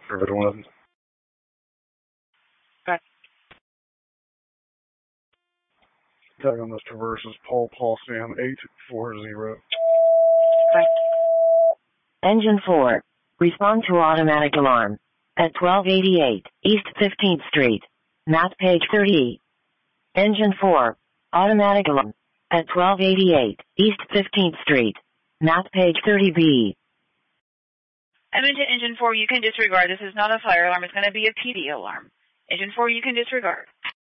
Rivet 11. Okay. Tag on this traverse is Paul Sam 840. Okay. Engine 4. Respond to automatic alarm. At 1288 East 15th Street. Map page 30. Engine 4. Automatic alarm. At 1288 East 15th Street. Map page 30B. Edmonton Engine 4, you can disregard. This is not a fire alarm. It's going to be a PD alarm. Engine 4, you can disregard.